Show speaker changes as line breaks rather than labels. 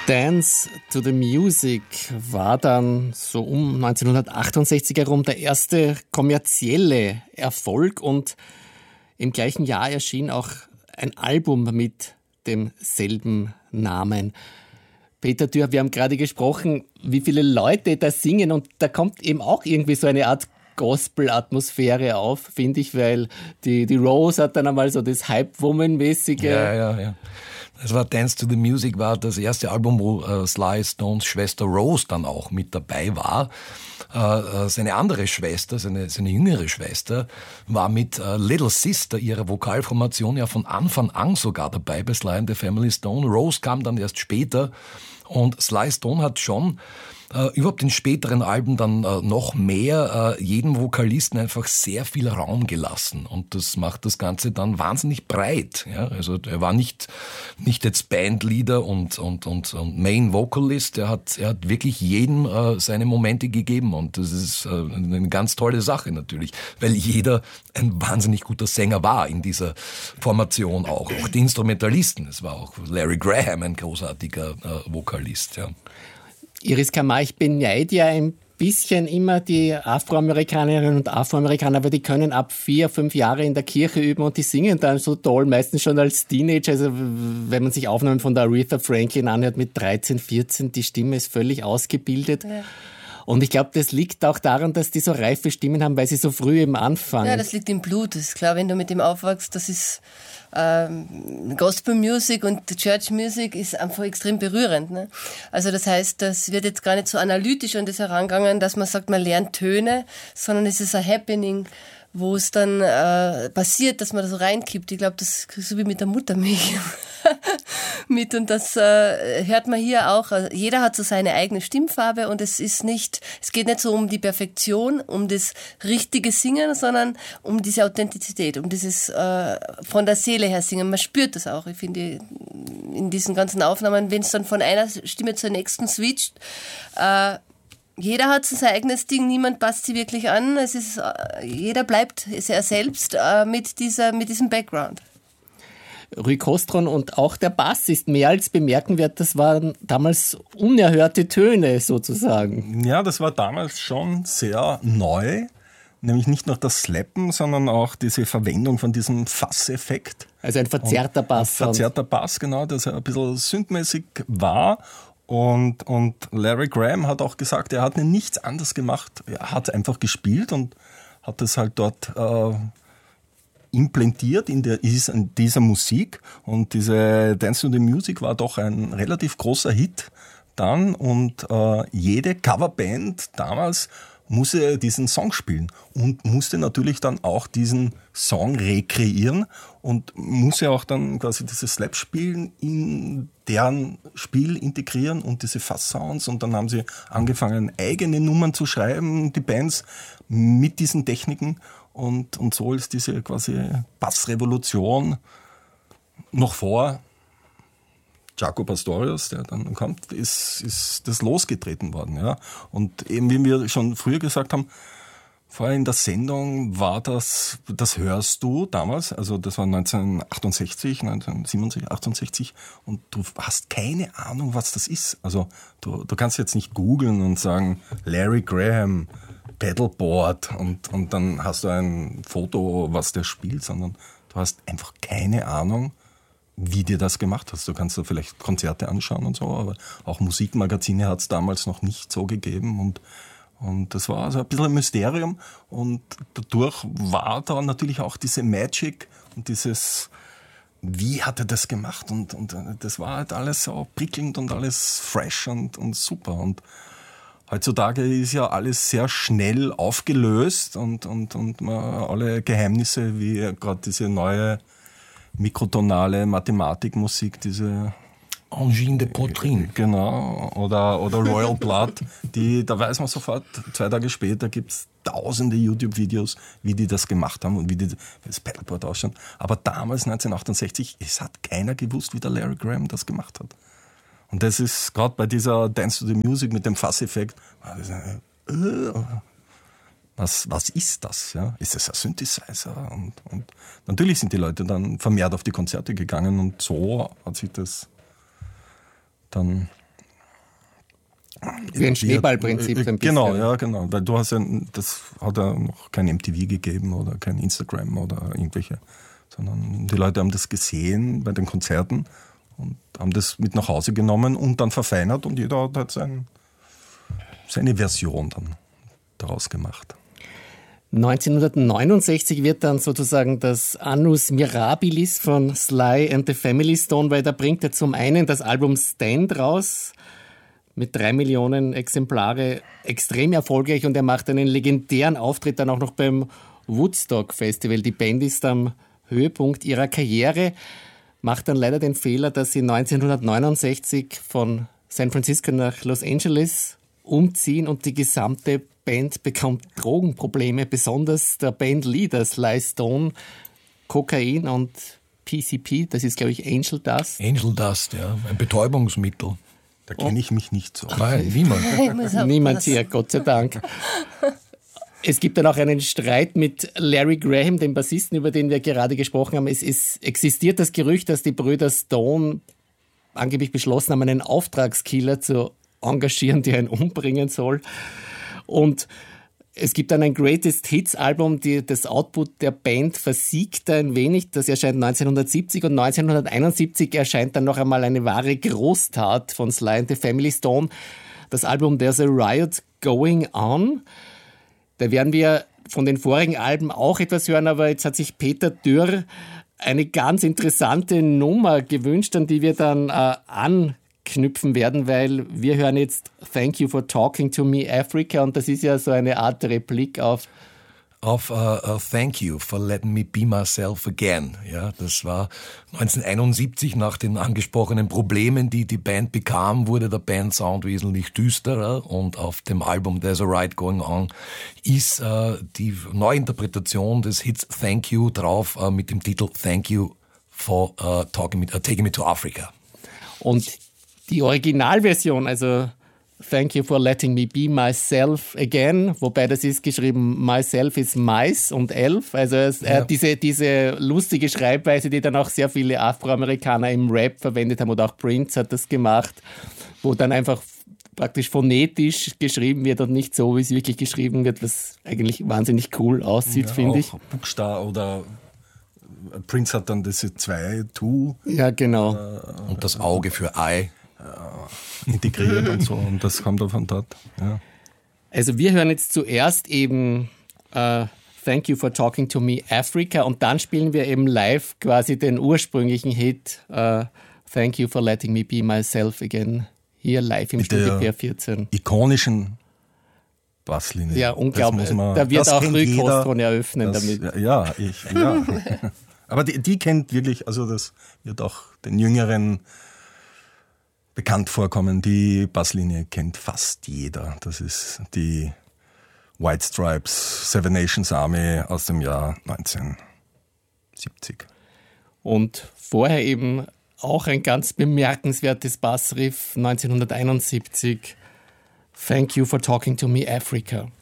Dance to the Music war dann so um 1968 herum der erste kommerzielle Erfolg und im gleichen Jahr erschien auch ein Album mit demselben Namen. Peter Dürr, wir haben gerade gesprochen, wie viele Leute da singen und da kommt eben auch irgendwie so eine Art Gospel-Atmosphäre auf, finde ich, weil die Rose hat dann einmal so das Hype-Woman-mäßige.
Ja. Das war Dance to the Music, war das erste Album, wo Sly Stones Schwester Rose dann auch mit dabei war. Seine andere Schwester, seine jüngere Schwester, war mit Little Sister, ihrer Vokalformation, ja von Anfang an sogar dabei bei Sly and the Family Stone. Rose kam dann erst später und Sly Stone hat schon überhaupt in späteren Alben dann noch mehr jedem Vokalisten einfach sehr viel Raum gelassen und das macht das Ganze dann wahnsinnig breit. Ja? Also er war nicht jetzt Bandleader und Main Vocalist, er hat wirklich jedem seine Momente gegeben und das ist eine ganz tolle Sache natürlich, weil jeder ein wahnsinnig guter Sänger war in dieser Formation auch die Instrumentalisten. Es war auch Larry Graham ein großartiger Vokalist, ja.
Iris Kamar, ich beneide ja ein bisschen immer die Afroamerikanerinnen und Afroamerikaner, weil die können ab 4, 5 Jahre in der Kirche üben und die singen dann so toll, meistens schon als Teenager. Also wenn man sich Aufnahmen von der Aretha Franklin anhört mit 13, 14, die Stimme ist völlig ausgebildet. Ja. Und ich glaube, das liegt auch daran, dass die so reife Stimmen haben, weil sie so früh eben anfangen.
Ja, das liegt im Blut. Das ist klar, wenn du mit dem aufwachst, das ist Gospel Music und Church Music ist einfach extrem berührend. Ne? Also das heißt, das wird jetzt gar nicht so analytisch an das herangegangen, dass man sagt, man lernt Töne, sondern es ist ein Happening, wo es dann passiert, dass man da so reinkippt. Ich glaube, das ist so wie mit der Muttermilch mit und das hört man hier auch. Also jeder hat so seine eigene Stimmfarbe und es geht nicht so um die Perfektion, um das richtige Singen, sondern um diese Authentizität, um dieses von der Seele her singen. Man spürt das auch. Ich finde, in diesen ganzen Aufnahmen, wenn es dann von einer Stimme zur nächsten switcht, jeder hat sein eigenes Ding, niemand passt sie wirklich an. Jeder bleibt er selbst mit diesem Background.
Rui Costron und auch der Bass ist mehr als bemerkenswert. Das waren damals unerhörte Töne sozusagen.
Ja, das war damals schon sehr neu. Nämlich nicht nur das Slappen, sondern auch diese Verwendung von diesem Fasseffekt.
Also ein verzerrter Bass.
Ein verzerrter Bass, genau, dass er ein bisschen synthmäßig war. Und Larry Graham hat auch gesagt, er hat nichts anderes gemacht. Er hat einfach gespielt und hat es halt dort implantiert in dieser Musik. Und diese Dance to the Music war doch ein relativ großer Hit dann. Und jede Coverband damals musste diesen Song spielen und musste natürlich dann auch diesen Song rekreieren und musste auch dann quasi dieses Slap-Spielen in deren Spiel integrieren und diese Fass-Sounds und dann haben sie angefangen, eigene Nummern zu schreiben, die Bands mit diesen Techniken und so ist diese quasi Bassrevolution noch vor Jaco Pastorius, der dann kommt, ist das losgetreten worden. Ja. Und eben, wie wir schon früher gesagt haben, vorher in der Sendung war das hörst du damals, also das war 1968, 1967, 68 und du hast keine Ahnung, was das ist. Also du kannst jetzt nicht googeln und sagen, Larry Graham, Pedalboard und dann hast du ein Foto, was der spielt, sondern du hast einfach keine Ahnung, wie dir das gemacht hast. Du kannst da vielleicht Konzerte anschauen und so, aber auch Musikmagazine hat es damals noch nicht so gegeben und das war also ein bisschen ein Mysterium und dadurch war da natürlich auch diese Magic und dieses, wie hat er das gemacht und das war halt alles so prickelnd und alles fresh und super und heutzutage ist ja alles sehr schnell aufgelöst und alle Geheimnisse, wie gerade diese neue mikrotonale Mathematikmusik, diese
Angine de Poitrine.
Genau, oder Royal Blood, da weiß man sofort, 2 Tage später gibt's tausende YouTube-Videos, wie die das gemacht haben und wie das Pedalboard ausschaut. Aber damals, 1968, es hat keiner gewusst, wie der Larry Graham das gemacht hat. Und das ist gerade bei dieser Dance to the Music mit dem Fasseffekt, was ist das? Ja? Ist das ein Synthesizer? Und natürlich sind die Leute dann vermehrt auf die Konzerte gegangen und so hat sich das dann
Wie ein Schneeballprinzip ein bisschen.
Genau, ja, genau. Weil du hast ja, das hat ja noch kein MTV gegeben oder kein Instagram oder irgendwelche, sondern die Leute haben das gesehen bei den Konzerten und haben das mit nach Hause genommen und dann verfeinert und jeder hat halt seine Version dann daraus gemacht.
1969 wird dann sozusagen das Annus Mirabilis von Sly and the Family Stone, weil da bringt er zum einen das Album Stand raus, mit 3 Millionen Exemplare, extrem erfolgreich, und er macht einen legendären Auftritt dann auch noch beim Woodstock Festival. Die Band ist am Höhepunkt ihrer Karriere, macht dann leider den Fehler, dass sie 1969 von San Francisco nach Los Angeles umziehen und die gesamte Band bekommt Drogenprobleme, besonders der Bandleader Sly Stone, Kokain und PCP, das ist glaube ich Angel Dust.
Angel Dust, ja, ein Betäubungsmittel.
Da kenne ich mich nicht so.
Nein, niemand.
Niemand hier, Gott sei Dank. Es gibt dann auch einen Streit mit Larry Graham, dem Bassisten, über den wir gerade gesprochen haben. Es existiert das Gerücht, dass die Brüder Stone angeblich beschlossen haben, einen Auftragskiller zu engagieren, der ihn umbringen soll. Und es gibt dann ein Greatest Hits Album, das Output der Band versiegt ein wenig. Das erscheint 1970 und 1971 erscheint dann noch einmal eine wahre Großtat von Sly and the Family Stone. Das Album There's a Riot Going On. Da werden wir von den vorigen Alben auch etwas hören, aber jetzt hat sich Peter Dürr eine ganz interessante Nummer gewünscht, an die wir dann anknüpfen werden, weil wir hören jetzt Thank You for Talking to Me Africa, und das ist ja so eine Art Replik auf
Thank You for Letting Me Be Myself Again. Ja, das war 1971 nach den angesprochenen Problemen, die die Band bekam, wurde der Bandsound wesentlich düsterer, und auf dem Album There's a Riot Going On ist die Neuinterpretation des Hits Thank You drauf mit dem Titel Thank You for Taking Me to Africa.
Und die Originalversion, also Thank You for Letting Me Be Myself Again, wobei das ist geschrieben, Myself ist Mais und Elf. Also diese lustige Schreibweise, die dann auch sehr viele Afroamerikaner im Rap verwendet haben, oder auch Prince hat das gemacht, wo dann einfach praktisch phonetisch geschrieben wird und nicht so, wie es wirklich geschrieben wird, was eigentlich wahnsinnig cool aussieht, finde ich.
Buchstaben oder Prince hat dann diese 2, 2.
Ja, genau.
Und das Auge für Eye.
Integriert und so, und das kommt dann von dort. Ja.
Also wir hören jetzt zuerst eben Thank You for Talking to Me Africa, und dann spielen wir eben live quasi den ursprünglichen Hit Thank You for Letting Me Be Myself Again, hier live im Studio PR14.
Ikonischen Basslinie.
Ja, unglaublich. Da wird auch Rui Costron eröffnen damit.
Ja. Aber die kennt wirklich, also das wird auch den Jüngeren bekannt vorkommen. Die Basslinie kennt fast jeder. Das ist die White Stripes Seven Nations Army aus dem Jahr 1970.
Und vorher eben auch ein ganz bemerkenswertes Bassriff 1971. Thank You for Talking to Me Africa.